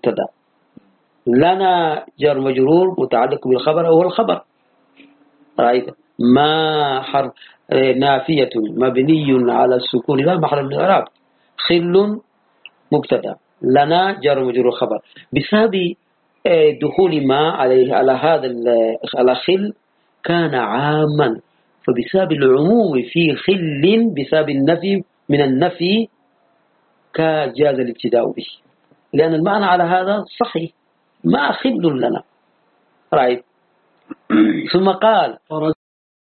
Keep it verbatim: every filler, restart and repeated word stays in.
مبتدا، لنا جار مجرور متعلق بالخبر أو الخبر. رأيت ما حرف نافية مبني على السكون لا محل من الإعراب. خل مبتدا، لنا جار مجرور خبر. بسبب دخول ما عليه على هذا على خل كان عاما، فبسبب العموم في خل بسبب النفي من النفي كجاز الابتداء به، لأن المعنى على هذا صحيح، ما خل لنا. رأيت. ثم قال